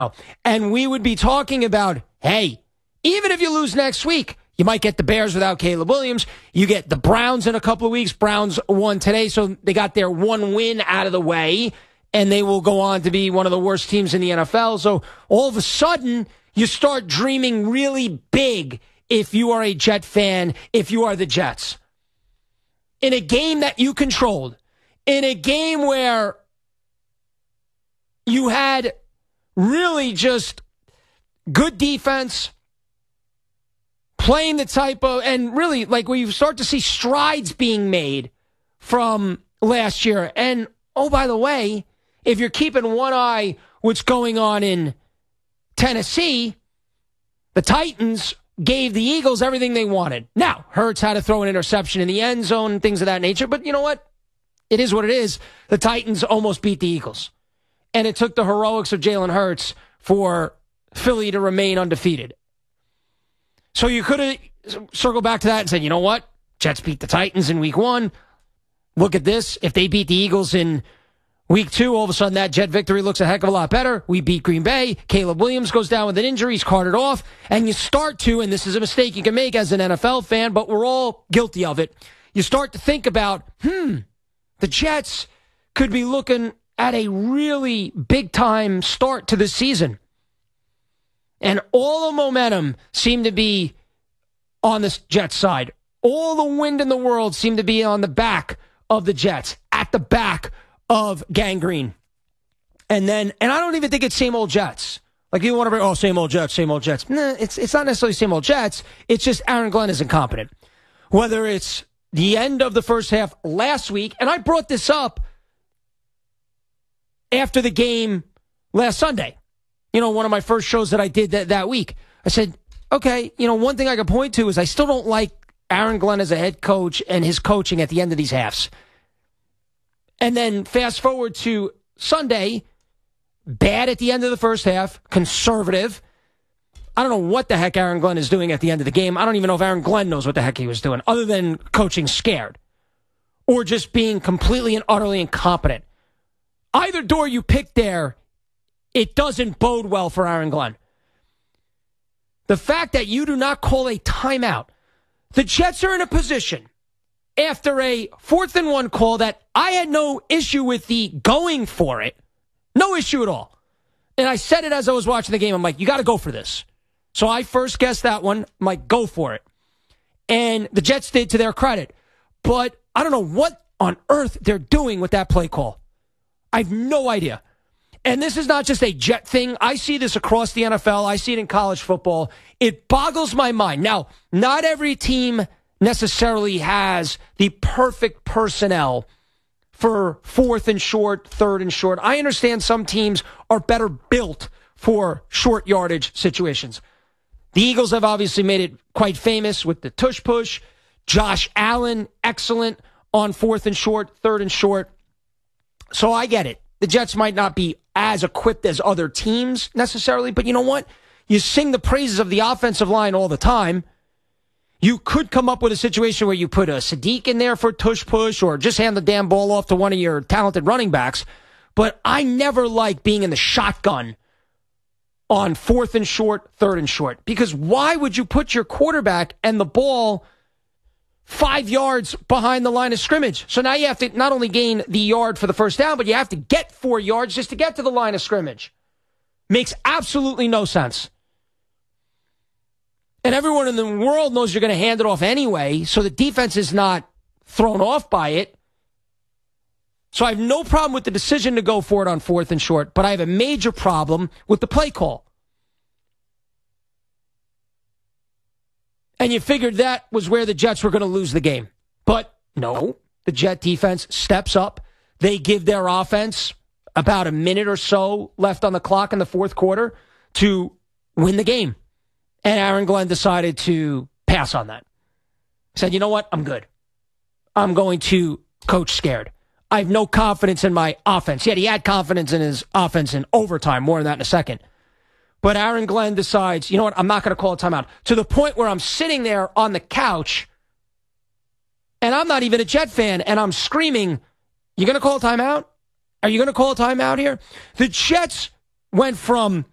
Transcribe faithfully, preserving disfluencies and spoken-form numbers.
And we would be talking about, hey, even if you lose next week, you might get the Bears without Caleb Williams. You get the Browns in a couple of weeks. Browns won today, so they got their one win out of the way, and they will go on to be one of the worst teams in the N F L. So all of a sudden, you start dreaming really big if you are a Jet fan, if you are the Jets. In a game that you controlled, in a game where you had really just good defense, playing the type of, and really, like, where you start to see strides being made from last year. And, oh, by the way, if you're keeping one eye what's going on in Tennessee, the Titans gave the Eagles everything they wanted. Now, Hurts had to throw an interception in the end zone and things of that nature, but you know what? It is what it is. The Titans almost beat the Eagles. And it took the heroics of Jalen Hurts for Philly to remain undefeated. So you could have circled back to that and said, you know what? Jets beat the Titans in week one. Look at this. If they beat the Eagles in week two, all of a sudden that Jet victory looks a heck of a lot better. We beat Green Bay. Caleb Williams goes down with an injury. He's carted off. And you start to, and this is a mistake you can make as an N F L fan, but we're all guilty of it. You start to think about, hmm, the Jets could be looking at a really big-time start to the season. And all the momentum seemed to be on the Jets side. All the wind in the world seemed to be on the back of the Jets, at the back of Gangrene. And then, and I don't even think it's same old Jets. Like, you want to bring, oh, same old Jets, same old Jets. Nah, it's, it's not necessarily same old Jets. It's just Aaron Glenn is incompetent. Whether it's the end of the first half last week, and I brought this up after the game last Sunday. You know, one of my first shows that I did that, that week. I said, okay, you know, one thing I could point to is I still don't like Aaron Glenn as a head coach and his coaching at the end of these halves. And then fast forward to Sunday, bad at the end of the first half, conservative. I don't know what the heck Aaron Glenn is doing at the end of the game. I don't even know if Aaron Glenn knows what the heck he was doing, other than coaching scared or just being completely and utterly incompetent. Either door you pick there, it doesn't bode well for Aaron Glenn. The fact that you do not call a timeout. The Jets are in a position after a fourth and one call that I had no issue with the going for it. No issue at all. And I said it as I was watching the game. I'm like, you got to go for this. So I first guessed that one. I'm like, go for it. And the Jets did, to their credit. But I don't know what on earth they're doing with that play call. I have no idea. And this is not just a Jet thing. I see this across the N F L. I see it in college football. It boggles my mind. Now, not every team necessarily has the perfect personnel for fourth and short, third and short. I understand some teams are better built for short yardage situations. The Eagles have obviously made it quite famous with the tush push. Josh Allen, excellent on fourth and short, third and short. So I get it. The Jets might not be as equipped as other teams necessarily, but you know what? You sing the praises of the offensive line all the time. You could come up with a situation where you put a Sadiq in there for tush push or just hand the damn ball off to one of your talented running backs. But I never like being in the shotgun on fourth and short, third and short. Because why would you put your quarterback and the ball five yards behind the line of scrimmage? So now you have to not only gain the yard for the first down, but you have to get four yards just to get to the line of scrimmage. Makes absolutely no sense. And everyone in the world knows you're going to hand it off anyway, so the defense is not thrown off by it. So I have no problem with the decision to go for it on fourth and short, but I have a major problem with the play call. And you figured that was where the Jets were going to lose the game. But no, the Jet defense steps up. They give their offense about a minute or so left on the clock in the fourth quarter to win the game. And Aaron Glenn decided to pass on that. He said, you know what? I'm good. I'm going to coach scared. I have no confidence in my offense. Yet he had confidence in his offense in overtime. More on that in a second. But Aaron Glenn decides, you know what? I'm not going to call a timeout. To the point where I'm sitting there on the couch, and I'm not even a Jet fan, and I'm screaming, you going to call a timeout? Are you going to call a timeout here? The Jets went from